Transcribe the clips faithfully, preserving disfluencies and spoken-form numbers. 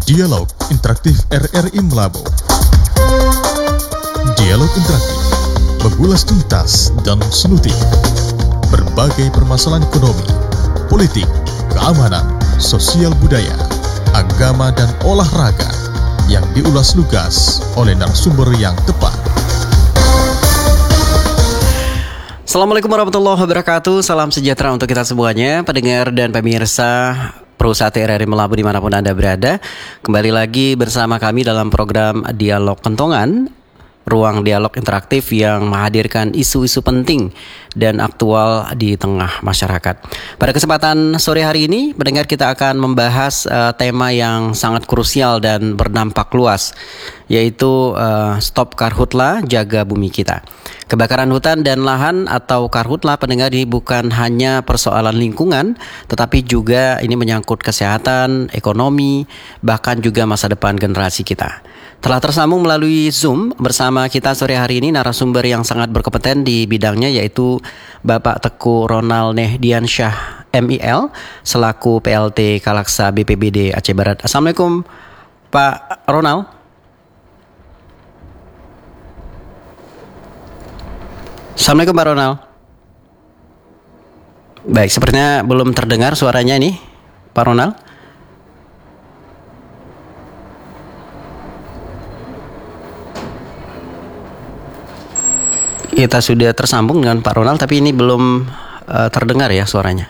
Dialog Interaktif R R I Melabu. Dialog Interaktif mengulas tuntas dan selutik berbagai permasalahan ekonomi, politik, keamanan, sosial budaya, agama, dan olahraga yang diulas lugas oleh narasumber yang tepat. Assalamualaikum warahmatullahi wabarakatuh. Salam sejahtera untuk kita semuanya, pendengar dan pemirsa Perusahaan R R I Melabu dimanapun Anda berada. Kembali lagi bersama kami dalam program Dialog Kentongan, ruang dialog interaktif yang menghadirkan isu-isu penting dan aktual di tengah masyarakat. Pada kesempatan sore hari ini, pendengar, kita akan membahas uh, tema yang sangat krusial dan berdampak luas, yaitu uh, Stop Karhutla, Jaga Bumi Kita. Kebakaran hutan dan lahan atau karhutla, pendengar, ini bukan hanya persoalan lingkungan, tetapi juga ini menyangkut kesehatan, ekonomi, bahkan juga masa depan generasi kita. Telah tersambung melalui Zoom bersama kita sore hari ini narasumber yang sangat berkompeten di bidangnya, yaitu Bapak Teguh Ronald Nehdiansyah M I L selaku P L T Kalaksa B P B D Aceh Barat. Assalamualaikum Pak Ronald. Assalamualaikum Pak Ronald. Baik, sepertinya belum terdengar suaranya nih Pak Ronald. Kita sudah tersambung dengan Pak Ronald, tapi ini belum uh, terdengar ya suaranya.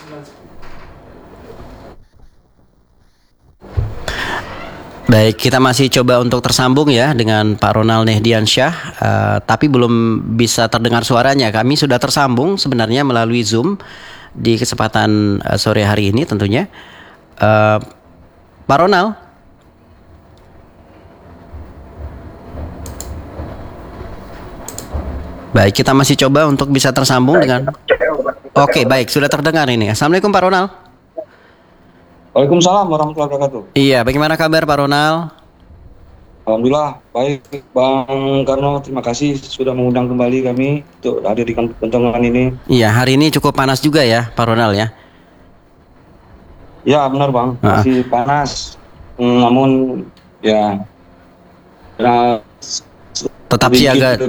Baik, kita masih coba untuk tersambung ya dengan Pak Ronald Nehdiansyah, uh, tapi belum bisa terdengar suaranya. Kami sudah tersambung sebenarnya melalui Zoom di kesempatan uh, sore hari ini tentunya. Uh, Pak Ronald. Baik, kita masih coba untuk bisa tersambung dengan. Oke, baik, sudah terdengar ini. Assalamualaikum Pak Ronald. Waalaikumsalam warahmatullahi wabarakatuh. Iya, bagaimana kabar Pak Ronald? Alhamdulillah baik, Bang Karno. Terima kasih sudah mengundang kembali kami untuk hadir di kentongan ini. Iya, hari ini cukup panas juga ya Pak Ronald ya. Ya benar Bang, uh-huh. masih panas. Namun ya. Nah, tetap siaga.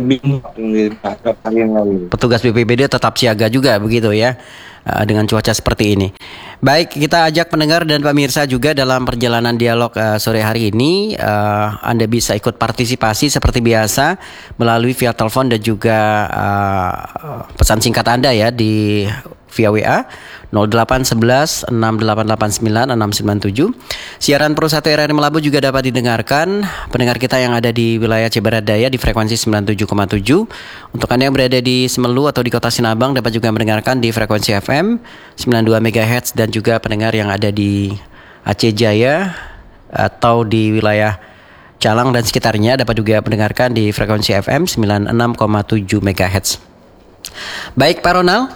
Petugas B P B D tetap siaga juga begitu ya, dengan cuaca seperti ini. Baik, kita ajak pendengar dan pemirsa juga dalam perjalanan dialog uh, sore hari ini. uh, Anda bisa ikut partisipasi seperti biasa melalui via telepon dan juga uh, pesan singkat Anda ya di via W A nol delapan satu satu enam delapan delapan sembilan enam sembilan tujuh. Siaran Perusahaan R R I Melabu juga dapat didengarkan pendengar kita yang ada di wilayah Aceh Barat Daya di frekuensi sembilan puluh tujuh koma tujuh. Untuk Anda yang berada di Semelu atau di Kota Sinabang dapat juga mendengarkan di frekuensi F M sembilan puluh dua megahertz, dan juga pendengar yang ada di Aceh Jaya atau di wilayah Calang dan sekitarnya dapat juga mendengarkan di frekuensi F M sembilan puluh enam koma tujuh megahertz. Baik Pak Ronald.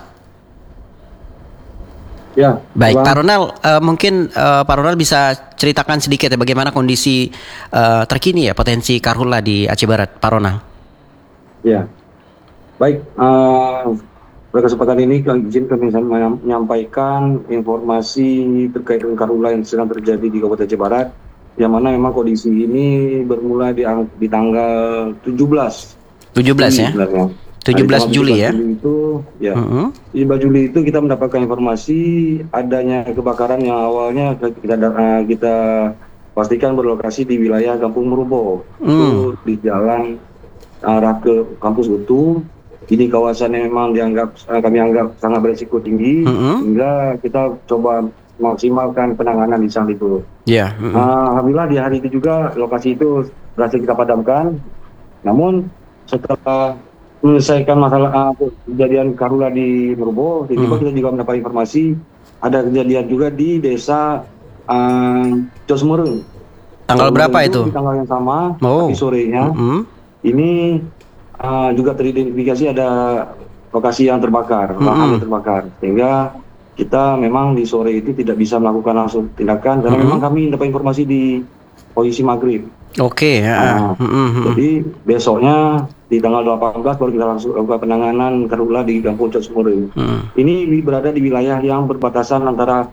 Ya, baik Bang. Pak Ronald, uh, mungkin uh, Pak Ronald bisa ceritakan sedikit ya bagaimana kondisi uh, terkini ya potensi karhutla di Aceh Barat, Pak Ronald. Ya, baik. Uh, pada kesempatan ini kami izin kami menyampaikan informasi terkait dengan karhutla yang sedang terjadi di Kabupaten Aceh Barat, yang mana memang kondisi ini bermula di, di tanggal tujuh belas. tujuh belas ya. Sebenarnya. tujuh belas Juli ya. Juli itu ya. Uh-huh. tujuh belas Juli itu kita mendapatkan informasi adanya kebakaran yang awalnya kita kita pastikan berlokasi di wilayah Kampung Merubo. Mm. Itu di jalan arah ke Kampus Utuh. Ini kawasan yang memang dianggap kami anggap sangat berisiko tinggi, uh-huh. sehingga kita coba maksimalkan penanganan di sana itu. Yeah. Uh-huh. Uh, Alhamdulillah di hari itu juga lokasi itu berhasil kita padamkan. Namun setelah menyelesaikan masalah uh, kejadian karhutla di Merubo, tiba-tiba hmm. kita juga mendapat informasi ada kejadian juga di desa uh, Cosmerung. Tanggal berapa itu? Di tanggal yang sama, oh. di sorenya. Hmm. Ini uh, juga teridentifikasi ada lokasi yang terbakar, hmm. lahan yang terbakar. Sehingga kita memang di sore itu tidak bisa melakukan langsung tindakan, karena hmm. memang kami dapat informasi di posisi maghrib. Oke. Okay, ya. Nah, hmm. Jadi besoknya di tanggal delapan belas baru kita langsung lakukan penanganan karhutla di Kampung Cosmerung. Hmm. Ini berada di wilayah yang berbatasan antara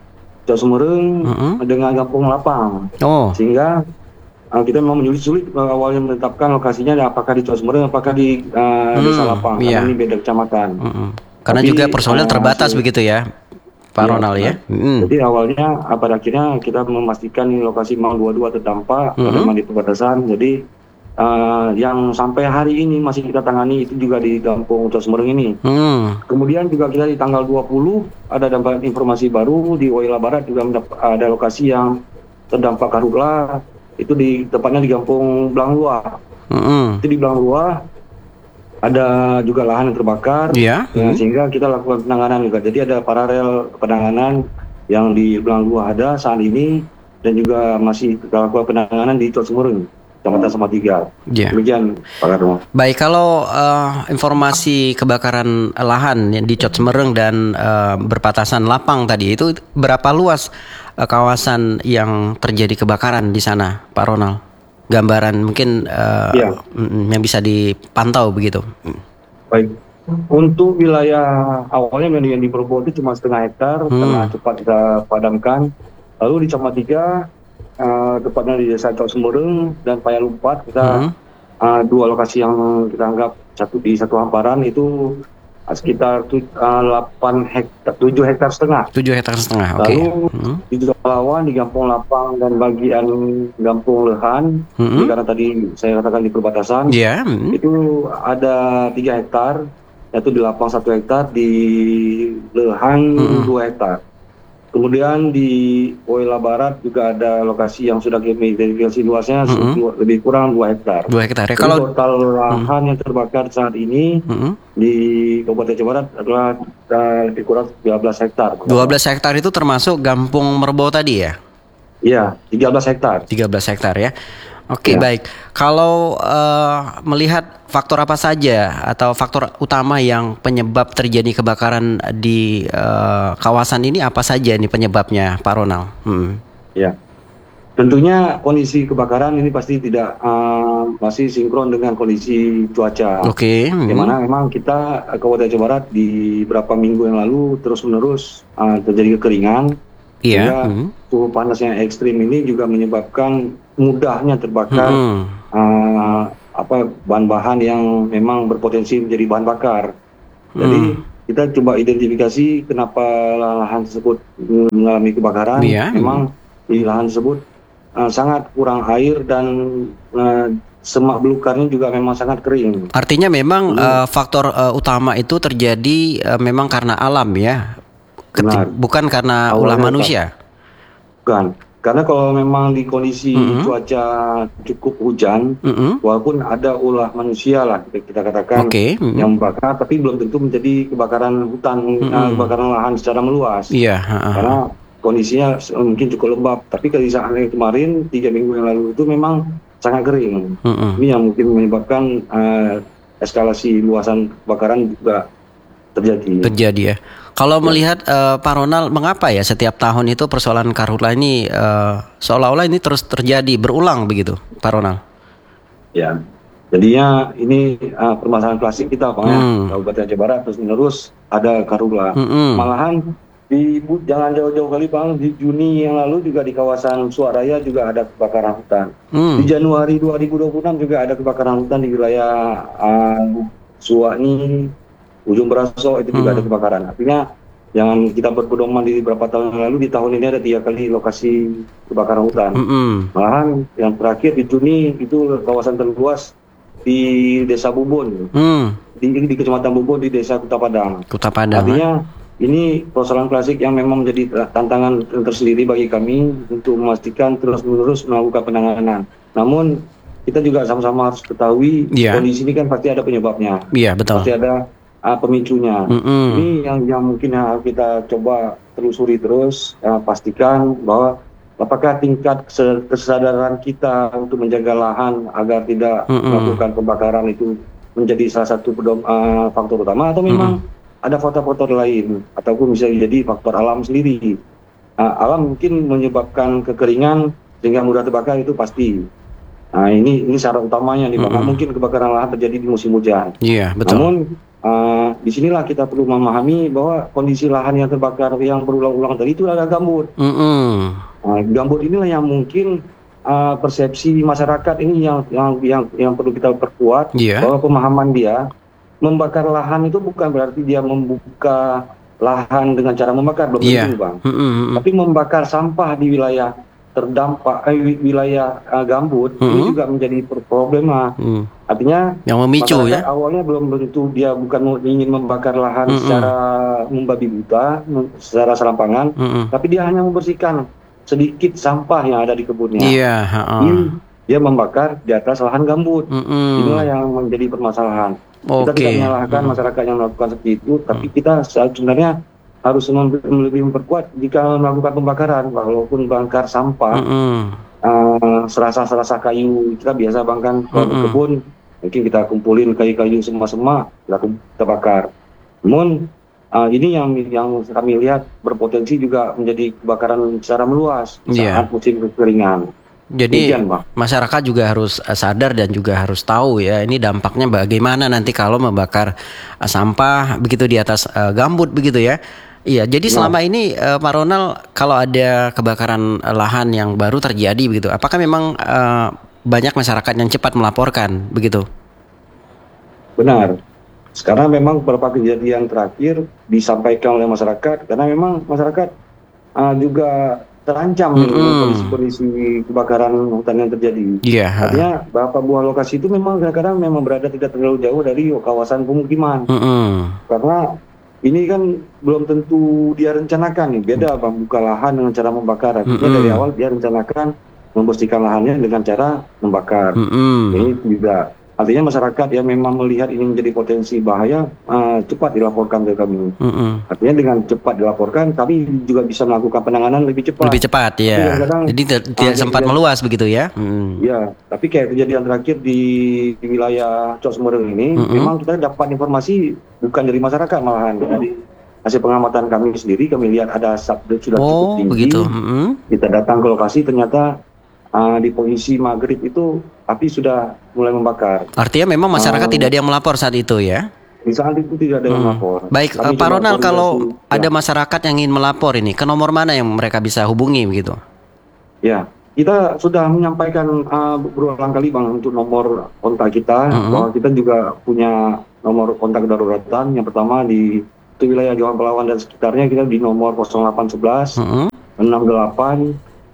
Cok Sumereng Mm-mm. dengan Kampung Lapang. Oh. Sehingga uh, kita memang menyulit sulit uh, awalnya menetapkan lokasinya apakah di Cok Sumereng apakah di uh, Hmm, Desa Lapang, iya. karena ini beda kecamatan. Mm-mm. Karena Tapi, juga personil uh, terbatas hasil- begitu ya, Pak Iya, Ronald ya. benar. Mm. Jadi awalnya uh, pada akhirnya kita memastikan ini lokasi memang dua-dua terdampak Mm-mm. pada memang di perbatasan. Jadi uh, yang sampai hari ini masih kita tangani itu juga di Kampung Cok Sumereng ini. Mm. Kemudian juga kita di tanggal dua puluh ada dampak informasi baru di Waila Barat juga mendap- ada lokasi yang terdampak karhutla, itu di tepatnya di Kampung Blangluah. Mm-mm. Itu di Blangluah ada juga lahan yang terbakar, Iya. ya, Mm. sehingga kita lakukan penanganan juga. Jadi ada paralel penanganan yang di Blangluah ada saat ini dan juga masih kita lakukan penanganan di Cok Sumereng, Kecamatan Salatiga. Iya. Demikian Pak Karno. Baik, kalau eh, informasi kebakaran lahan yang di Cok Sumereng dan eh, berpatasan Lapang tadi itu berapa luas eh, kawasan yang terjadi kebakaran di sana, Pak Ronald? Gambaran mungkin eh, Iya. mm, yang bisa dipantau begitu. Mm. Baik. Untuk wilayah awalnya yang di, yang di Probo itu cuma setengah hektar, Hmm. karena cepat kita padamkan. Lalu di Camatiga, uh, tepatnya di Desa Cok Sumereng dan Payalumpat, kita Hmm. uh, dua lokasi yang kita anggap satu di satu hamparan itu uh, sekitar tu, uh, delapan hektar, tujuh hektar setengah. tujuh hektar setengah, oke. Lalu Hmm. di Jalawan, di Kampung Lapang dan bagian Kampung Lehan, Hmm. ini karena tadi saya katakan di perbatasan, Iya. Mm. itu ada tiga hektar, yaitu di Lapang satu hektar, di Lehan Mm-mm. dua hektar. Kemudian di Waila Barat juga ada lokasi yang sudah kami identifikasi luasnya Mm-mm. su- lebih kurang dua hektar. Dua hektar ya. Jadi Kalau total lahan yang terbakar saat ini Mm-mm. di Kabupaten Jawa Barat adalah uh, lebih kurang tiga belas hektar. dua belas hektar itu termasuk Kampung Merbo tadi ya? Iya, tiga belas hektar. tiga belas hektar ya. Oke, Ya. baik. Kalau eh, melihat faktor apa saja atau faktor utama yang penyebab terjadi kebakaran di eh, kawasan ini apa saja nih penyebabnya, Pak Ronald? Hmm. Ya, tentunya kondisi kebakaran ini pasti tidak uh, masih sinkron dengan kondisi cuaca. Oke. hmm. Di mana memang kita uh, Kabupaten Jawa Barat di beberapa minggu yang lalu terus-menerus uh, terjadi kekeringan, Iya. sehingga hmm. suhu panas yang ekstrim ini juga menyebabkan mudahnya terbakar Hmm. uh, apa bahan-bahan yang memang berpotensi menjadi bahan bakar. Jadi Hmm. kita coba identifikasi kenapa lahan tersebut mengalami kebakaran. Iya. Memang di lahan tersebut uh, sangat kurang air dan uh, semak belukarnya juga memang sangat kering. Artinya memang Hmm. eh, faktor eh, utama itu terjadi eh, memang karena alam ya, Keti- Benar. bukan karena Awalnya ulah tak- manusia. Bukan. Karena kalau memang di kondisi Mhm. cuaca cukup hujan, Mm-mm. walaupun ada ulah manusia lah kita, kita katakan Oke. mm. yang membakar, tapi belum tentu menjadi kebakaran hutan, Mhm. uh, kebakaran lahan secara meluas. Iya. ha-ha. Karena kondisinya se- mungkin cukup lembab. Tapi kalau di saat yang kemarin tiga minggu yang lalu itu memang sangat kering. Mm-mm. Ini yang mungkin menyebabkan uh, eskalasi luasan kebakaran juga terjadi. Terjadi ya. Kalau melihat eh, Pak Ronald, mengapa ya setiap tahun itu persoalan karhutla ini eh, seolah-olah ini terus terjadi berulang begitu, Pak Ronald? Ya, jadinya ini uh, permasalahan klasik kita, Pak, ya. Hmm. Kabupaten Jawa Barat terus menerus ada karhutla. Mm-mm. Malahan di bu- jangan jauh-jauh kali, Bang, di Juni yang lalu juga di kawasan Suaraya juga ada kebakaran hutan. Hmm. Di Januari dua ribu dua puluh enam juga ada kebakaran hutan di wilayah uh, Suwani, Ujung Beraso itu juga Hmm. ada kebakaran. Artinya jangan kita berpedoman di beberapa tahun yang lalu, di tahun ini ada tiga kali lokasi kebakaran hutan. Mm-mm. Malahan yang terakhir di Juni itu kawasan terluas di Desa Bubun, Hmm. di, di Kecamatan Bubun di Desa Kuta Padang. Kota Padang. Artinya ini persoalan klasik yang memang menjadi tantangan tersendiri bagi kami untuk memastikan terus-menerus melakukan penanganan. Namun kita juga sama-sama harus ketahui Iya. kondisi ini kan pasti ada penyebabnya, Iya, betul. pasti ada uh, pemicunya. Mm-mm. Ini yang yang mungkin harus kita coba telusuri terus, uh, pastikan bahwa apakah tingkat kese- kesadaran kita untuk menjaga lahan agar tidak Mm-mm. melakukan pembakaran itu menjadi salah satu pedom, uh, faktor utama, atau memang ada faktor-faktor lain, ataupun bisa jadi faktor alam sendiri. Uh, alam mungkin menyebabkan kekeringan sehingga mudah terbakar, itu pasti. Nah ini ini syarat utamanya nih Bang. Mm-mm. Nggak mungkin kebakaran lahan terjadi di musim hujan. Iya, betul. Namun uh, disinilah kita perlu memahami bahwa kondisi lahan yang terbakar yang berulang-ulang tadi itu ada gambut. Mm-mm. Nah, gambut inilah yang mungkin uh, persepsi masyarakat ini yang yang yang yang perlu kita perkuat, Iya. bahwa pemahaman dia membakar lahan itu bukan berarti dia membuka lahan dengan cara membakar, belum Iya. tentu Bang. Mm-mm. Tapi membakar sampah di wilayah terdampak eh, wi- wilayah uh, gambut ini Mm-mm. juga menjadi per- problema. Mm. Artinya Yang memicu masyarakat ya. awalnya belum tentu dia bukan mau- ingin membakar lahan Mm-mm. secara membabi buta, mem- secara serampangan, Mm-mm. tapi dia hanya membersihkan sedikit sampah yang ada di kebunnya. Iya, heeh. Ini dia membakar di atas lahan gambut. Mm-mm. Inilah yang menjadi permasalahan. Kita Oke. tidak menyalahkan Mm. masyarakat yang melakukan seperti itu, tapi kita sebenarnya harus mem- lebih memperkuat jika melakukan pembakaran, walaupun bakar sampah, Mm-mm. eh, serasa-serasa kayu kita biasa bangkan ke Mm-mm. kebun, mungkin kita kumpulin kayu-kayu semua-semua, kita, kum- kita bakar. Namun eh, ini yang yang kami lihat berpotensi juga menjadi kebakaran secara meluas Iya. saat musim kekeringan. Jadi Demikian, Bang. masyarakat juga harus eh, sadar dan juga harus tahu ya ini dampaknya bagaimana nanti kalau membakar eh, sampah begitu di atas eh, gambut begitu ya. Iya, jadi Nah. selama ini eh, Pak Ronald kalau ada kebakaran eh, lahan yang baru terjadi begitu, apakah memang eh, banyak masyarakat yang cepat melaporkan begitu? Benar. Sekarang memang beberapa kejadian terakhir disampaikan oleh masyarakat karena memang masyarakat uh, juga terancam nih dengan Mm-mm. kondisi-kondisi kebakaran hutan yang terjadi. Iya. Artinya beberapa buah lokasi itu memang kadang-kadang memang berada tidak terlalu jauh dari kawasan pemukiman. Mm-mm. Karena ini kan belum tentu dia rencanakan nih, beda Bang, buka lahan dengan cara membakar. Artinya Mm-mm. dari awal dia rencanakan membersihkan lahannya dengan cara membakar. Mm-mm. Ini juga artinya masyarakat yang memang melihat ini menjadi potensi bahaya, uh, cepat dilaporkan ke kami. Mm-mm. Artinya dengan cepat dilaporkan, kami juga bisa melakukan penanganan lebih cepat. Lebih cepat Tapi ya. kadang-kadang, Jadi tidak ah, tidak sempat kejadian- meluas begitu ya. Mm. Ya, tapi kayak kejadian terakhir di, di wilayah Cok Semarang ini, Mm-mm. memang kita dapat informasi bukan dari masyarakat malahan. Dari hasil pengamatan kami sendiri, kami lihat ada asap sudah cukup Oh, tinggi. begitu. Mm-mm. Kita datang ke lokasi, ternyata uh, di posisi maghrib itu api sudah mulai membakar. Artinya memang masyarakat Oh. tidak ada yang melapor saat itu ya. Di saat itu tidak ada yang Hmm. melapor. Baik, Kami eh, Pak coba Ronald, kalau koordinasi. ada Ya. masyarakat yang ingin melapor ini, ke nomor mana yang mereka bisa hubungi begitu? Ya, kita sudah menyampaikan uh, berulang kali Bang untuk nomor kontak kita, Mhm. bahwa kita juga punya nomor kontak daruratan. Yang pertama di itu wilayah Johan Pelawan dan sekitarnya kita di nomor nol delapan satu satu Mm-mm. enam delapan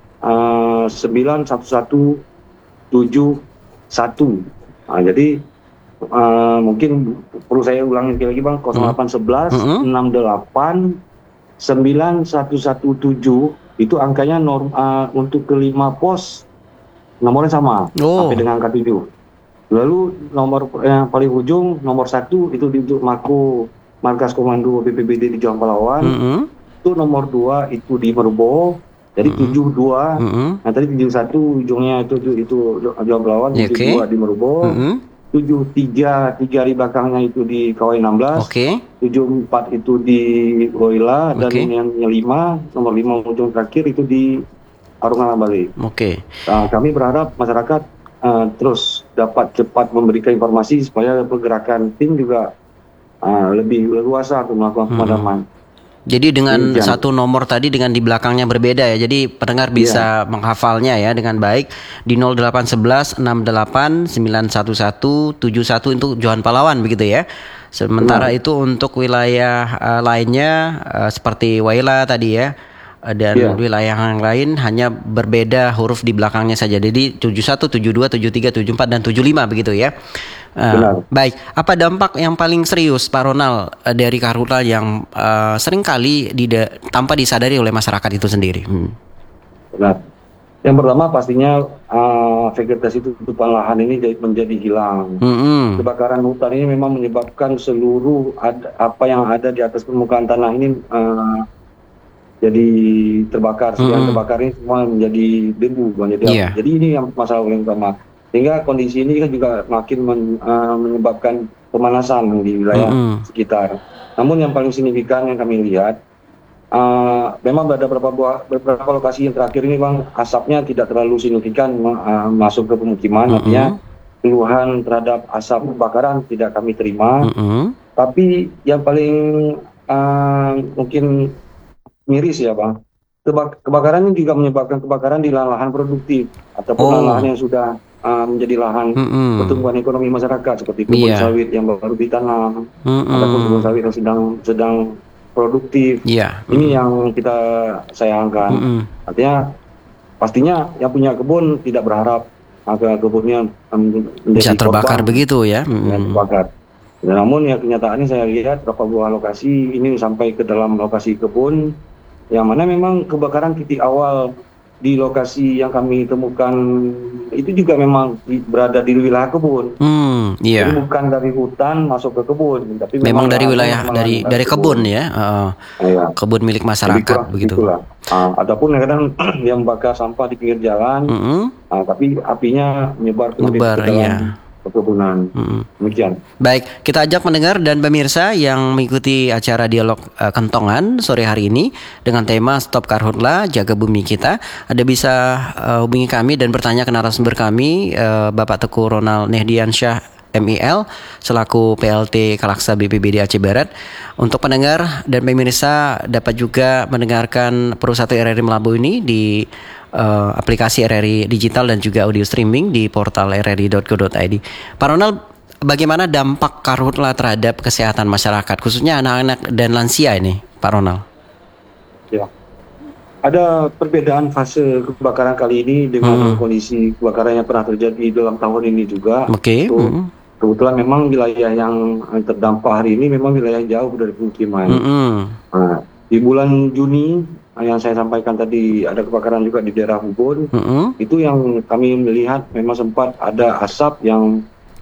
uh, sembilan satu satu tujuh satu. Nah, jadi uh, mungkin perlu saya ulangi sekali lagi Bang, nol delapan satu satu Mhm. enam delapan sembilan satu satu tujuh. Itu angkanya norm, uh, untuk kelima pos nomornya sama Oh. sampai dengan angka tujuh. Lalu nomor yang paling ujung nomor satu itu di untuk Mako Markas Komando B P B D di Johan Palawan. Mm-mm. Itu nomor dua itu di Merbo. Jadi Mm-mm. tujuh dua. Mm-mm. Nah tadi tujuh satu ujungnya itu itu, itu Johan Palawan, Ya, tujuh dua oke. di Merbo. Mm-mm. tujuh tiga tiga di belakangnya itu di K W enam belas. Oke. tujuh empat itu di Goila, dan Oke. yang, yang lima, nomor lima ujung terakhir itu di Arungan Bali. Oke. Nah, kami berharap masyarakat uh, terus dapat cepat memberikan informasi supaya pergerakan tim juga uh, lebih leluasa untuk melakukan Hmm. pemadaman. Jadi dengan Demikian. satu nomor tadi dengan di belakangnya berbeda ya. Jadi pendengar bisa menghafalnya ya dengan baik di nol delapan satu satu enam delapan sembilan satu satu tujuh satu untuk Johan Palawan begitu ya. Sementara Benar. itu untuk wilayah eh, lainnya eh, seperti Waila tadi ya. eh, Dan Iya. wilayah yang lain hanya berbeda huruf di belakangnya saja. Jadi tujuh satu, tujuh dua, tujuh tiga, tujuh empat dan tujuh lima begitu ya. Eh, Benar. Baik, apa dampak yang paling serius Pak Ronald eh, dari karhutla yang eh, seringkali dida- tanpa disadari oleh masyarakat itu sendiri? Hmm. Nah, yang pertama pastinya uh, vegetasi tutupan lahan ini jadi- menjadi hilang. Mm-mm. Kebakaran hutan ini memang menyebabkan seluruh ad- apa yang ada di atas permukaan tanah ini uh, jadi terbakar. Yang Mm-mm. terbakar ini semua menjadi debu, menjadi api. Iya. Jadi ini yang masalah paling utama. Sehingga kondisi ini kan juga makin men- uh, menyebabkan pemanasan di wilayah Mm-mm. sekitar. Namun yang paling signifikan yang kami lihat, uh, memang ada beberapa buah, beberapa lokasi yang terakhir ini bang, asapnya tidak terlalu signifikan uh, masuk ke pemukiman, Mm-mm. artinya keluhan terhadap asap kebakaran tidak kami terima. Mm-mm. Tapi yang paling uh, mungkin miris ya bang, Kebak- kebakaran ini juga menyebabkan kebakaran di lahan-lahan produktif ataupun Oh. lahan-lahan yang sudah uh, menjadi lahan Mm-mm. pertumbuhan ekonomi masyarakat seperti kebun Iya. sawit yang baru ditanam ataupun kebun Mm-mm. sawit yang sedang sedang produktif. Iya. Ini Mm-mm. yang kita sayangkan. Mm-mm. Artinya pastinya yang punya kebun tidak berharap agar kebunnya um, Bisa menjadi terbakar korban begitu ya. yang Mm-mm. terbakar. Namun ya kenyataannya saya lihat beberapa buah lokasi ini sampai ke dalam lokasi kebun, yang mana memang kebakaran titik awal di lokasi yang kami temukan itu juga memang di- berada di wilayah kebun. Hmm, Jadi iya. bukan dari hutan masuk ke kebun, tapi Memang memang dari lahannya wilayah memang dari lahan dari kebun ya. Uh, Iya. kebun milik Lebih masyarakat kurang begitu. itulah. Ah, ataupun kadang yang membakar sampah di pinggir jalan, Mm-mm. ah, tapi apinya menyebar ke, Nyebar, ke dalam iya. perkebunan. Mm-mm. Demikian. Baik, kita ajak mendengar dan pemirsa yang mengikuti acara dialog uh, Kentongan sore hari ini dengan tema Stop Karhutla, Jaga Bumi Kita. Ada bisa uh, hubungi kami dan bertanya ke narasumber kami, uh, Bapak Teguh Ronald Nehdiansyah M I L selaku P L T Kalaksa B P B D Aceh Barat. Untuk pendengar dan pemirsa dapat juga mendengarkan Pro satu R R I Melabu ini di uh, aplikasi R R I digital dan juga audio streaming di portal r r i dot co dot i d. Pak Ronald, bagaimana dampak karhutla terhadap kesehatan masyarakat, khususnya anak-anak dan lansia ini, Pak Ronald? Ya. Ada perbedaan fase kebakaran kali ini dengan Hmm. kondisi kebakaran yang pernah terjadi dalam tahun ini juga. Oke. Itu Mm-mm. kebetulan memang wilayah yang terdampak hari ini memang wilayah jauh dari pemukiman. Mm-mm. Nah, di bulan Juni yang saya sampaikan tadi ada kebakaran juga di daerah Ubud. Mm-mm. Itu yang kami melihat memang sempat ada asap yang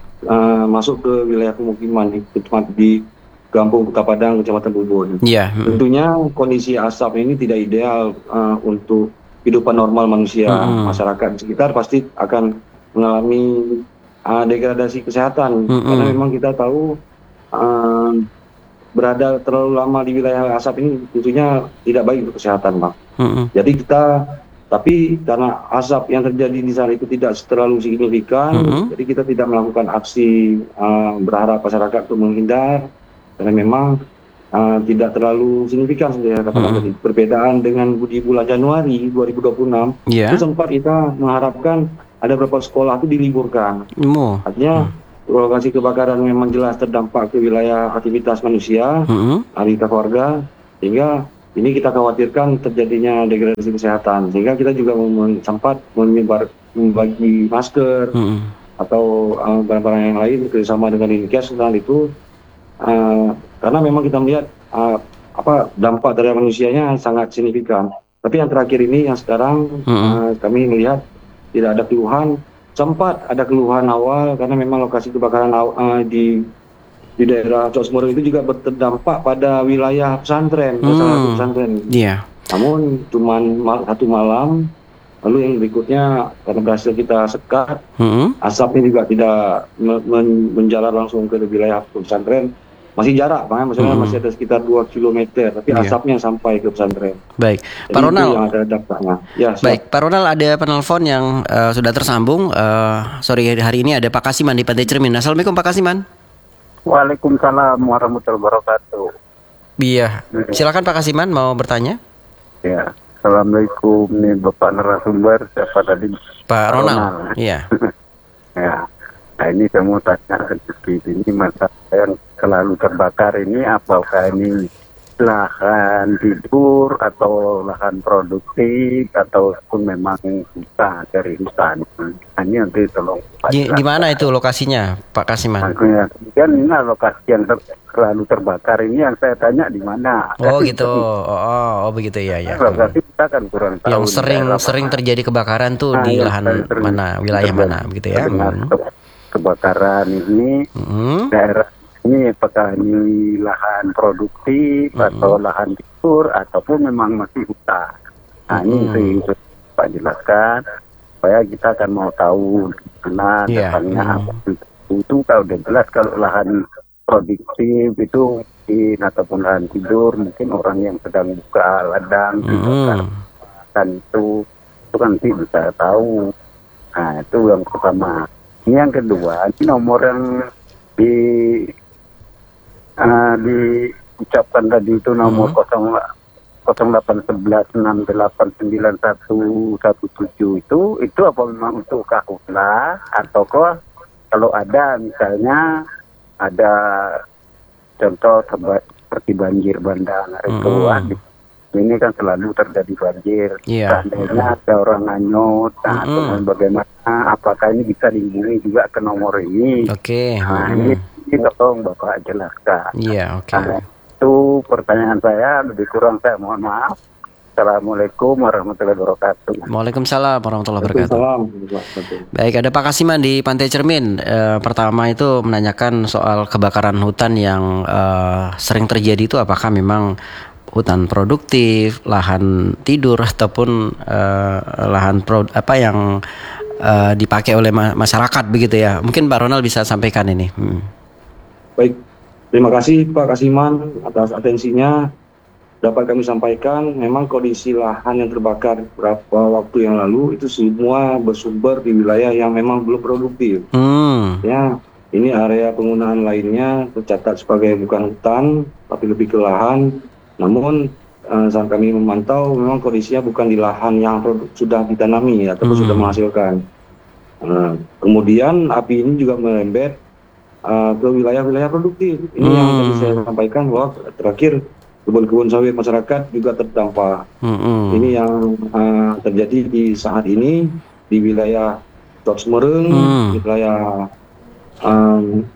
uh, masuk ke wilayah pemukiman di, di Kampung Kota Padang, Kecamatan Ubud. Iya. Mm. Tentunya kondisi asap ini tidak ideal uh, untuk kehidupan normal manusia. Mm-mm. Masyarakat di sekitar pasti akan mengalami uh, degradasi kesehatan. Mm-mm. Karena memang kita tahu uh, berada terlalu lama di wilayah asap ini tentunya tidak baik untuk kesehatan, Bang. Mm-mm. Jadi kita, tapi karena asap yang terjadi di sana itu tidak terlalu signifikan, Mm-mm. jadi kita tidak melakukan aksi uh, berharap masyarakat untuk menghindar, karena memang uh, tidak terlalu signifikan sebenarnya katakan Mm-mm. tadi. Perbedaan dengan di bulan Januari dua ribu dua puluh enam, Iya. itu sempat kita mengharapkan ada beberapa sekolah itu diliburkan. Mo. Artinya lokasi kebakaran memang jelas terdampak ke wilayah aktivitas manusia, Mm-mm. aktivitas warga, sehingga ini kita khawatirkan terjadinya degradasi kesehatan, sehingga kita juga mem- sempat menyebar membagi masker Mm-mm. atau uh, barang-barang yang lain bekerjasama dengan Dinkes tentang itu, uh, karena memang kita melihat uh, apa dampak dari manusianya sangat signifikan. Tapi yang terakhir ini yang sekarang Mm-mm. uh, kami melihat tidak ada keluhan. Sempat ada keluhan awal karena memang lokasi kebakaran uh, di di daerah Cok Semeru itu juga berdampak pada wilayah pesantren, Hmm. salah satu pesantren. Iya. Namun cuman mal- satu malam, lalu yang berikutnya karena berhasil kita sekat, Mm-mm. asapnya juga tidak me- men- menjalar langsung ke wilayah pesantren. Masih jarak, Pak, maksudnya Hmm. masih ada sekitar dua kilometer, tapi Iya. asapnya sampai ke pesantren. Baik, Jadi Pak itu Ronald. yang ada dampaknya. Ya, siap. Baik, Pak Ronald, ada penelpon yang uh, sudah tersambung. Uh, sorry, hari ini ada Pak Kasiman di Pantai Cermin. Assalamualaikum Pak Kasiman. Waalaikumsalam warahmatullahi wabarakatuh. Iya, silakan Pak Kasiman mau bertanya. Ya, assalamualaikum nih Bapak narasumber, siapa tadi? Pak Ronald. Ronald. Iya. Ya, nah ini saya mau tanya sedikit, ini masalah yang selalu terbakar ini apakah ini lahan tidur atau lahan produktif ataupun memang hutan dari hutan? Nah, ini nanti tolong Pak Di, di jelaskan. mana itu lokasinya, Pak Kasiman? Makanya, kemudian ini lokasi yang ter- selalu terbakar ini yang saya tanya di mana? Oh Kan gitu. Oh, oh, oh begitu ya ya. Lokasi kita kan kurang tahu. Yang di sering daerah sering mana. terjadi kebakaran tuh Nah, di yang lahan sering mana, wilayah terjadi- mana begitu ya. terdengar Hmm. ke- Kebakaran ini Hmm. daerah ini apakah ini lahan produktif Hmm. atau lahan tidur ataupun memang masih hutan? Nah ini Hmm. sih Pak jelaskan supaya kita akan mau tahu di mana Iya. datangnya Hmm. apa itu kalau udah jelas kalau lahan produktif itu mungkin ataupun lahan tidur, mungkin orang yang sedang buka ladang Mm-hmm. dan itu itu kan nanti bisa tahu. Nah itu yang pertama. Ini yang kedua, ini nomor yang di uh, diucapkan tadi itu nomor Mm-hmm. nol delapan sebelas enam delapan sembilan satu satu tujuh itu itu apa memang untuk kahutlah atau kok kalau ada misalnya ada contoh seperti banjir bandang itu Mm-hmm. ini kan selalu terjadi banjir. Iya. Seandainya ada orang nganyut, nah Mm-mm. kemudian bagaimana? Apakah ini bisa dihubungi juga ke nomor ini? Oke. Nah Mm-mm. ini, ini tolong Bapak jelaskan. Iya, oke. Nah, itu pertanyaan saya, lebih kurang saya mohon maaf. Assalamualaikum warahmatullahi wabarakatuh. Waalaikumsalam warahmatullahi wabarakatuh. Waalaikumsalam. Baik, ada Pak Kasiman di Pantai Cermin. Eh, pertama itu menanyakan soal kebakaran hutan yang eh, sering terjadi itu apakah memang hutan produktif, lahan tidur ataupun eh, lahan pro, apa yang eh, dipakai oleh ma- masyarakat begitu ya. Mungkin Pak Ronald bisa sampaikan ini. Hmm. Baik, terima kasih Pak Kasiman atas atensinya. Dapat kami sampaikan, memang kondisi lahan yang terbakar beberapa waktu yang lalu itu semua bersumber di wilayah yang memang belum produktif. Hmm. Ya, ini area penggunaan lainnya tercatat sebagai bukan hutan, tapi lebih ke lahan. Namun eh, saat kami memantau, memang kondisinya bukan di lahan yang produk, sudah ditanami ataupun Hmm. sudah menghasilkan. Eh, kemudian api ini juga merembet eh, ke wilayah-wilayah produktif. Ini yang Hmm. tadi saya sampaikan bahwa terakhir kebun-kebun sawit masyarakat juga terdampak. Hmm. Ini yang uh, terjadi di saat ini di wilayah Tot Semereng, Hmm. di wilayah um,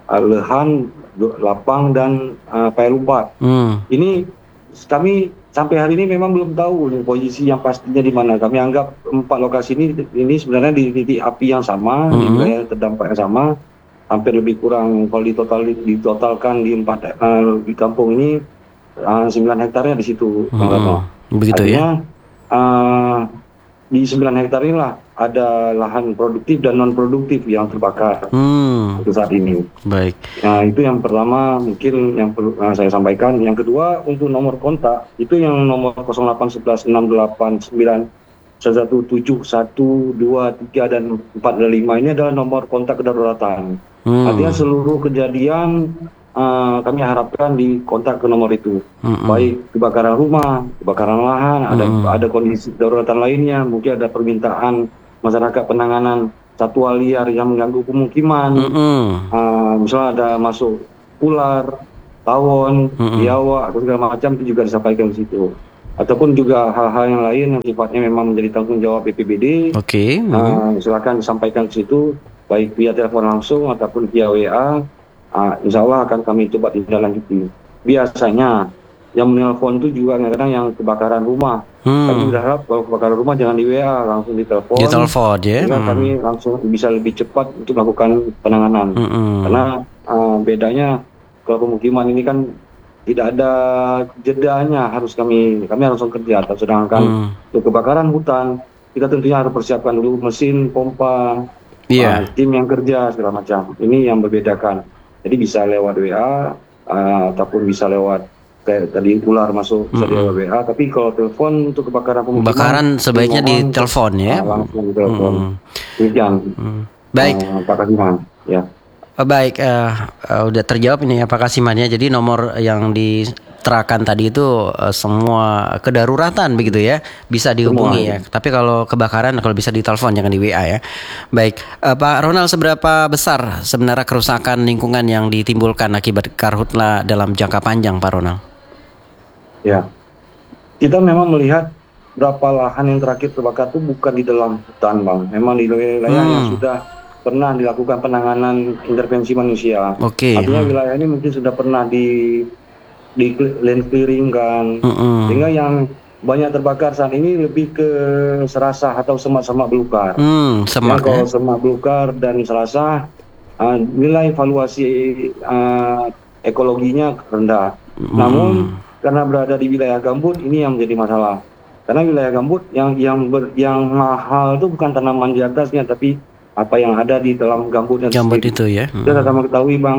Lehan, Lapang dan uh, Payalumpat. Hmm. Ini kami sampai hari ini memang belum tahu nih, posisi yang pastinya di mana. Kami anggap empat lokasi ini ini sebenarnya di titik api yang sama, di Hmm. wilayah terdampak yang sama. Hampir lebih kurang kalau ditotal ditotalkan di empat uh, di kampung ini Uh, sembilan hektarnya di situ, Bang Ratno. Hmm. Begitu ya. Artinya uh, di sembilan hektar inilah ada lahan produktif dan non produktif yang terbakar Hmm. untuk saat ini. Baik. Nah itu yang pertama mungkin yang perlu uh, saya sampaikan. Yang kedua untuk nomor kontak itu yang nomor nol delapan satu satu enam delapan sembilan satu tujuh satu dua tiga dan empat dan lima ini adalah nomor kontak kedaruratan. Hmm. Artinya seluruh kejadian Uh, kami harapkan di kontak ke nomor itu, Mm-mm. baik kebakaran rumah, kebakaran lahan, ada Mm. ada kondisi daruratan lainnya, mungkin ada permintaan masyarakat penanganan satwa liar yang mengganggu pemukiman, Mm-mm. uh, misalnya ada masuk ular, tawon, Mm-mm. biawak atau segala macam itu juga disampaikan di situ, ataupun juga hal-hal yang lain yang sifatnya memang menjadi tanggung jawab B P B D, Oke. Mm. uh, silakan disampaikan di situ, baik via telepon langsung ataupun via W A. Uh, insya Allah akan kami coba tindak-lanjuti. Biasanya yang menelpon itu juga kadang-kadang yang kebakaran rumah. Hmm. Kami berharap kalau kebakaran rumah jangan di W A, langsung ditelepon. Di telepon ya. Sehingga Hmm. kami langsung bisa lebih cepat untuk melakukan penanganan. Mm-mm. Karena uh, bedanya kalau pemukiman ini kan tidak ada jedanya, harus kami kami harus langsung kerja. Sedangkan Hmm. untuk kebakaran hutan kita tentunya harus persiapkan dulu mesin, pompa, Iya. uh, tim yang kerja segala macam. Ini yang membedakan. Jadi bisa lewat W A uh, ataupun bisa lewat kayak tadi ular masuk bisa Mm-mm. lewat W A. Tapi kalau telepon untuk kebakaran pemukiman, Kebakaran sebaiknya di mohon, telepon ya. uh, langsung di telepon. Mm-mm. Demikian. Mm. Baik. Uh, Pak Kasiman. Ya. Eh, Baik, eh, eh, udah terjawab ini ya Pak Kasiman ya. Jadi nomor yang diterakan tadi itu eh, semua kedaruratan begitu ya, bisa dihubungi Semua, ya. Tapi kalau kebakaran kalau bisa ditelepon jangan di W A ya. Baik, eh, Pak Ronald, seberapa besar sebenarnya kerusakan lingkungan yang ditimbulkan akibat karhutla dalam jangka panjang, Pak Ronald? Ya. Kita memang melihat berapa lahan yang terakhir terbakar itu bukan di dalam hutan, Bang. Memang di wilayah Hmm. yang sudah pernah dilakukan penanganan intervensi manusia. Oke. Artinya Hmm. wilayah ini mungkin sudah pernah di di land clearing kan. Mm-mm. Sehingga yang banyak terbakar saat ini lebih ke serasah atau semak-semak belukar. Hmm, Ya, semak kalau ya. semak belukar dan serasah, uh, nilai valuasi uh, ekologinya rendah. Hmm. Namun karena berada di wilayah gambut ini yang menjadi masalah. Karena wilayah gambut yang yang ber, yang mahal itu bukan tanaman di atasnya, tapi apa yang ada di dalam gambut dan Gambut sendiri. itu ya. Hmm. Kita sama ketahui, Bang,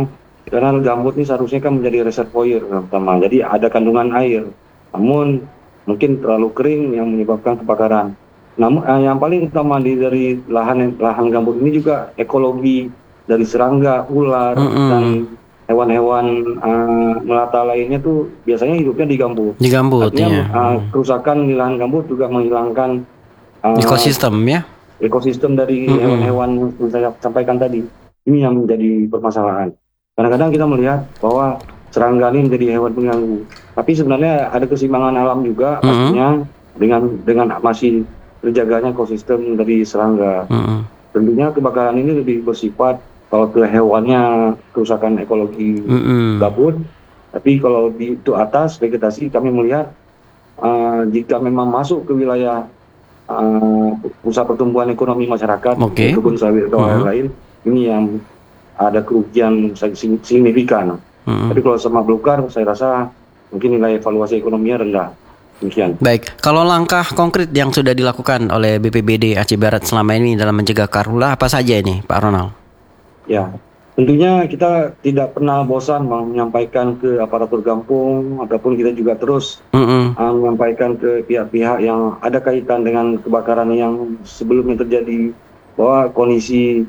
Karena gambut ini seharusnya kan menjadi reservoir yang pertama, jadi ada kandungan air. Namun mungkin terlalu kering yang menyebabkan kebakaran. Namun eh, yang paling utama di, dari lahan lahan gambut ini juga ekologi dari serangga, ular Mm-mm. dan hewan-hewan eh, melata lainnya tuh biasanya hidupnya di gambut. Di gambut Artinya ya. eh, kerusakan di lahan gambut juga menghilangkan eh, Ekosistem ya. ekosistem dari Mm-mm. hewan-hewan yang saya sampaikan tadi. Ini yang menjadi permasalahan. Kadang-kadang kita melihat bahwa serangga ini menjadi hewan pengganggu, tapi sebenarnya ada keseimbangan alam juga Mm-mm. pastinya dengan dengan masih terjaganya ekosistem dari serangga. Mm-mm. Tentunya kebakaran ini lebih bersifat kalau ke hewannya kerusakan ekologi Mm-mm. gambut, tapi kalau di itu atas vegetasi kami melihat uh, jika memang masuk ke wilayah uh, pusat pertumbuhan ekonomi masyarakat, Oke. kebun sawit atau Mhm. lain, ini yang ada kerugian sig- signifikan. Mm-mm. Tapi kalau sama belukar, saya rasa mungkin nilai evaluasi ekonominya rendah. Demikian. Baik, kalau langkah konkret yang sudah dilakukan oleh B P B D Aceh Barat selama ini dalam mencegah karhutlah apa saja ini, Pak Ronald? Ya, tentunya kita tidak pernah bosan Bang, menyampaikan ke aparatur kampung ataupun kita juga terus Mm-mm. uh, menyampaikan ke pihak-pihak yang ada kaitan dengan kebakaran yang sebelumnya terjadi bahwa kondisi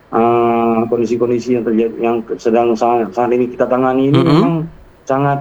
uh, kondisi-kondisi yang terjadi yang sedang saat, saat ini kita tangani ini Mm-mm. memang sangat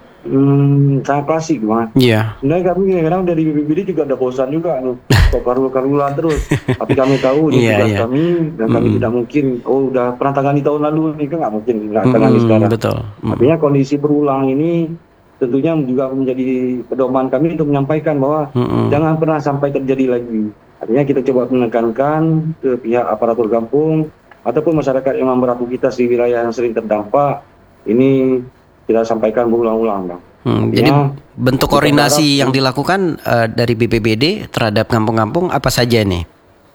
hmm, sangat klasik Bang. Iya. Sebenarnya kami kadang-kadang dari B P B D juga ada bosan juga nih, kok karula-karula terus. Tapi kami tahu ini Iya, tugas iya. kami dan kami Mm-mm. tidak mungkin. Oh udah pernah tangani tahun lalu ini kan nggak mungkin nggak tangani Mm-mm, sekarang. betul. Mm. Artinya kondisi berulang ini tentunya juga menjadi pedoman kami untuk menyampaikan bahwa Mm-mm. jangan pernah sampai terjadi lagi. Artinya kita coba menekankan ke pihak aparatur kampung ataupun masyarakat yang memang beraktivitas di wilayah yang sering terdampak ini kita sampaikan berulang-ulang, Bang. Hmm, Artinya, jadi bentuk kita koordinasi berharap- yang dilakukan eh, dari B P B D terhadap kampung-kampung apa saja nih?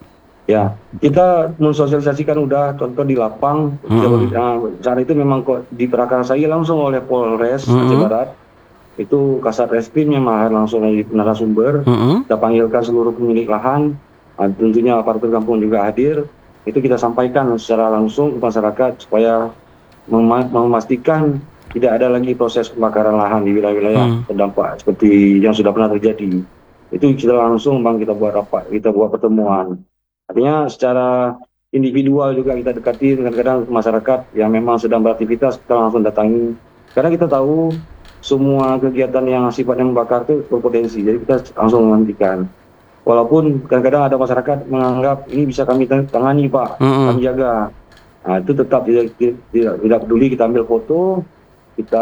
Ya, kita mensosialisasikan udah contoh di lapang. Mm-mm. Nah, saat itu memang kok diprakarsai langsung oleh Polres Aceh Mm-mm. Barat. Itu Kasat Reskrim yang mahal langsung dari narasumber. Mm-mm. Kita panggilkan seluruh pemilik lahan, ah, tentunya aparatur kampung juga hadir. Itu kita sampaikan secara langsung ke masyarakat supaya mema- memastikan tidak ada lagi proses pembakaran lahan di wilayah-wilayah Hmm. terdampak seperti yang sudah pernah terjadi. Itu kita langsung Bang kita buat rapat, kita buat pertemuan. Artinya secara individual juga kita dekati dengan kadang masyarakat yang memang sedang beraktivitas kita langsung datangi. Karena kita tahu semua kegiatan yang sifatnya membakar itu berpotensi, jadi kita langsung menghentikan. Walaupun kadang-kadang ada masyarakat menganggap ini bisa kami tangani Pak, Mm-mm. kami jaga. Nah, itu tetap tidak, tidak, tidak peduli, kita ambil foto, kita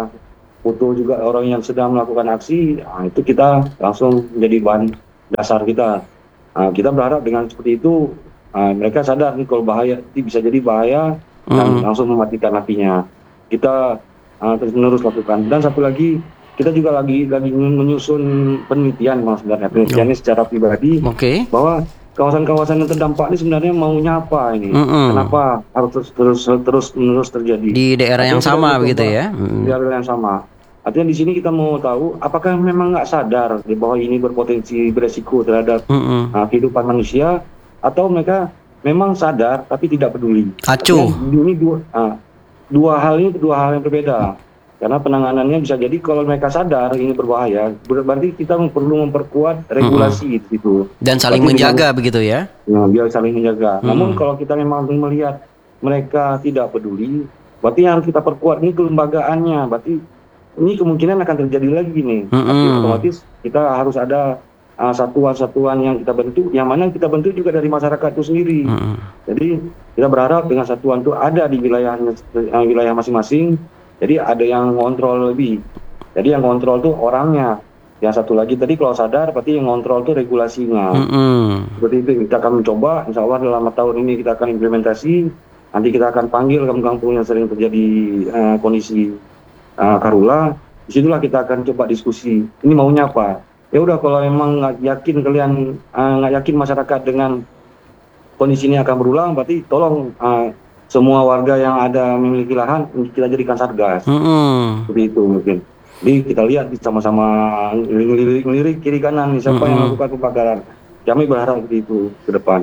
foto juga orang yang sedang melakukan aksi, nah, itu kita langsung menjadi bahan dasar kita. Nah, kita berharap dengan seperti itu nah, mereka sadar nih kalau bahaya, ini bisa jadi bahaya dan Mm-mm. langsung mematikan apinya. Kita uh, terus menerus lakukan. Dan satu lagi kita juga lagi lagi menyusun penelitian Mas sebenarnya penelitiannya secara pribadi Oke. bahwa kawasan-kawasan yang terdampak ini sebenarnya maunya apa ini? Mm-mm. Kenapa harus terus terus terus menerus terjadi? Di daerah yang Artinya kita sama mencoba- begitu ya. Mm. Di daerah yang sama. Artinya di sini kita mau tahu apakah memang nggak sadar bahwa ini berpotensi beresiko terhadap Mm-mm. uh, kehidupan manusia atau mereka memang sadar tapi tidak peduli. Acuh. Artinya ini dua uh, dua hal ini dua hal yang berbeda. Karena penanganannya bisa jadi kalau mereka sadar ini berbahaya, berarti kita perlu memperkuat regulasi di situ. Dan saling Berarti menjaga begitu ya. Ya, biar saling menjaga. Hmm. Namun kalau kita memang melihat mereka tidak peduli, berarti yang harus kita perkuat ini kelembagaannya. Berarti ini kemungkinan akan terjadi lagi nih. Hmm. Tapi otomatis kita harus ada uh, satuan-satuan yang kita bentuk, yang mana kita bentuk juga dari masyarakat itu sendiri. Mm-mm. Jadi kita berharap dengan satuan itu ada di wilayahnya, uh, wilayah masing-masing. Jadi ada yang ngontrol lebih. Jadi yang kontrol tuh orangnya. Yang satu lagi tadi kalau sadar, berarti yang ngontrol tuh regulasinya. Mm-mm. Seperti itu kita akan mencoba, insya Allah dalam tahun ini kita akan implementasi. Nanti kita akan panggil kampung-kampung yang sering terjadi uh, kondisi uh, karhutlah. Disitulah kita akan coba diskusi. Ini maunya apa? Ya udah kalau memang nggak yakin kalian uh, nggak yakin masyarakat dengan kondisi ini akan berulang, berarti tolong uh, semua warga yang ada memiliki lahan kita jadikan satgas. Mm-mm. Seperti itu mungkin. Jadi kita lihat sama-sama ngelirik-ngelirik kiri kanan nih, siapa yang Mm-mm. melakukan kebakaran. Kami berharap seperti itu ke depan.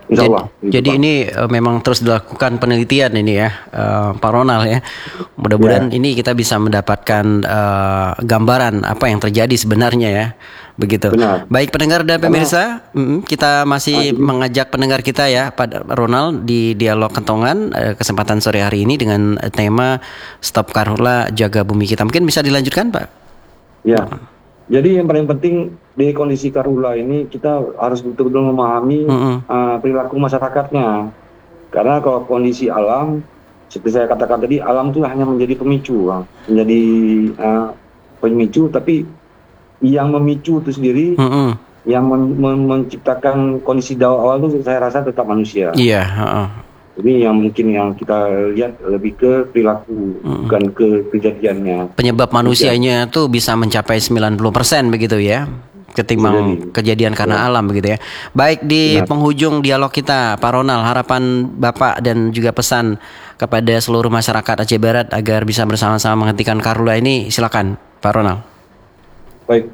Insya Allah. Jadi, jadi ini uh, memang terus dilakukan penelitian ini ya, uh, Pak Ronald ya. Mudah-mudahan ya. Ini kita bisa mendapatkan uh, gambaran apa yang terjadi sebenarnya ya, begitu. Benar. Baik pendengar dan pemirsa, Karena, kita masih ayo. mengajak pendengar kita ya, Pak Ronald di Dialog Kentongan uh, kesempatan sore hari ini dengan tema Stop Karhutlah Jaga Bumi Kita. Mungkin bisa dilanjutkan, Pak? Ya. Jadi yang paling penting di kondisi karhutlah ini kita harus betul-betul memahami mm-hmm. uh, perilaku masyarakatnya. Karena kalau kondisi alam, seperti saya katakan tadi, alam itu hanya menjadi pemicu, uh, menjadi uh, pemicu, tapi yang memicu itu sendiri, mm-hmm. yang men- men- menciptakan kondisi awal itu saya rasa tetap manusia. Iya. Yeah, uh-uh. Jadi yang mungkin yang kita lihat lebih ke perilaku, hmm. bukan ke kejadiannya. Penyebab manusianya tuh bisa mencapai sembilan puluh persen begitu ya, ketimbang Jadi, kejadian karena ya. alam begitu ya. Baik, di Benar. penghujung dialog kita, Pak Ronald, harapan Bapak dan juga pesan kepada seluruh masyarakat Aceh Barat agar bisa bersama-sama menghentikan karhutlah ini, silakan Pak Ronald. Baik,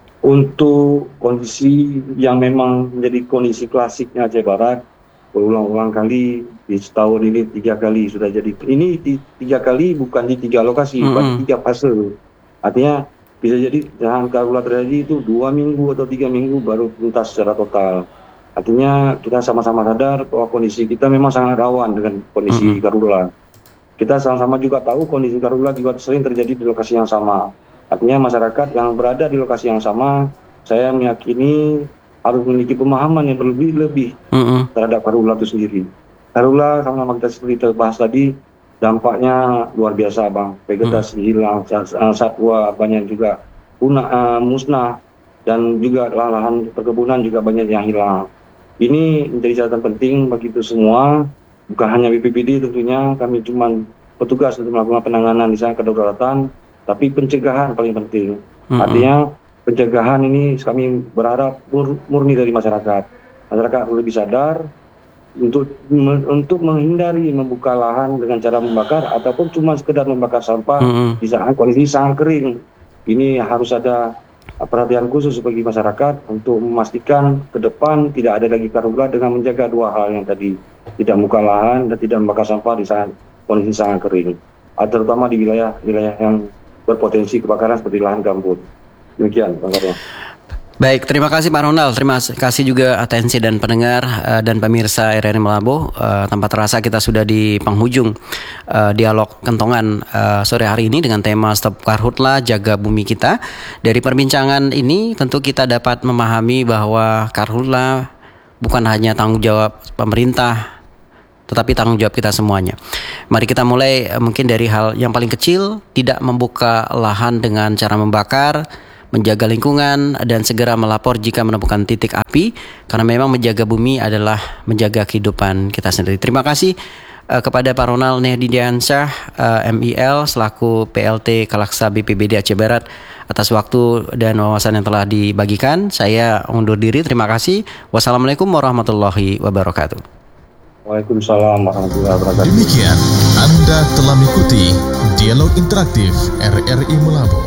untuk kondisi yang memang menjadi kondisi klasiknya Aceh Barat, berulang-ulang kali di setahun ini tiga kali sudah jadi. Ini di, tiga kali bukan di tiga lokasi, mm-hmm. bukan di tiga fase. Artinya bisa jadi jangan karhutlah terjadi itu dua minggu atau tiga minggu baru tuntas secara total. Artinya kita sama-sama sadar bahwa kondisi kita memang sangat rawan dengan kondisi mm-hmm. karhutlah. Kita sama-sama juga tahu kondisi karhutlah juga sering terjadi di lokasi yang sama. Artinya masyarakat yang berada di lokasi yang sama, saya meyakini harus memiliki pemahaman yang berlebih-lebih mm-hmm. terhadap karhutlah itu sendiri. Karhutlah sama-sama kita seperti terbahas tadi, dampaknya luar biasa, Bang. Vegetasi mm-hmm. hilang, satwa banyak juga punah, uh, musnah, dan juga lahan perkebunan juga banyak yang hilang. Ini menjadi catatan penting bagi itu semua, bukan hanya B P B D tentunya, kami cuma petugas untuk melakukan penanganan di sana kedaruratan, tapi pencegahan paling penting. Mm-hmm. Artinya pencegahan ini kami berharap mur, murni dari masyarakat. Masyarakat lebih sadar untuk me, untuk menghindari membuka lahan dengan cara membakar ataupun cuma sekedar membakar sampah mm-hmm. di saat kondisi sangat kering. Ini harus ada perhatian khusus bagi masyarakat untuk memastikan ke depan tidak ada lagi karhutlah dengan menjaga dua hal yang tadi, tidak membuka lahan dan tidak membakar sampah di saat kondisi sangat kering. Terutama di wilayah-wilayah yang berpotensi kebakaran seperti lahan gambut. Demikian, Bang Karno. Baik, terima kasih Pak Ronald. Terima kasih juga atensi dan pendengar uh, dan pemirsa R R I Malabo. Uh, tanpa terasa kita sudah di penghujung uh, dialog kentongan uh, sore hari ini dengan tema Stop Karhutlah Jaga Bumi Kita. Dari perbincangan ini tentu kita dapat memahami bahwa karhutlah bukan hanya tanggung jawab pemerintah, tetapi tanggung jawab kita semuanya. Mari kita mulai uh, mungkin dari hal yang paling kecil, tidak membuka lahan dengan cara membakar, menjaga lingkungan, dan segera melapor jika menemukan titik api, karena memang menjaga bumi adalah menjaga kehidupan kita sendiri. Terima kasih uh, kepada Pak Ronald Nehdiansyah uh, M I L selaku P L T Kalaksa B P B D Aceh Barat atas waktu dan wawasan yang telah dibagikan. Saya undur diri, terima kasih. Wassalamualaikum warahmatullahi wabarakatuh. Waalaikumsalam warahmatullahi wabarakatuh. Demikian Anda telah mengikuti Dialog Interaktif R R I Malabo.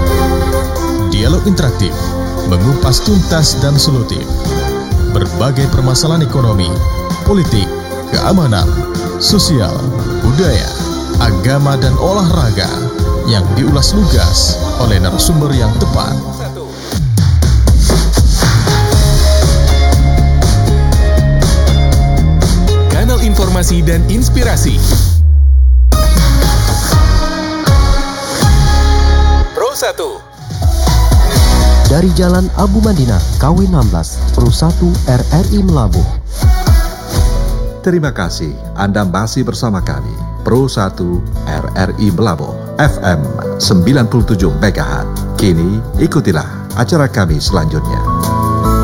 Dialog interaktif, mengupas tuntas dan solutif berbagai permasalahan ekonomi, politik, keamanan, sosial, budaya, agama, dan olahraga yang diulas lugas oleh narasumber yang tepat. Kanal informasi dan inspirasi Pro satu dari Jalan Abu Madinah, K W enam belas, Pro satu R R I Malabo. Terima kasih Anda masih bersama kami, Pro satu R R I Malabo, F M sembilan puluh tujuh megahertz. Kini ikutilah acara kami selanjutnya.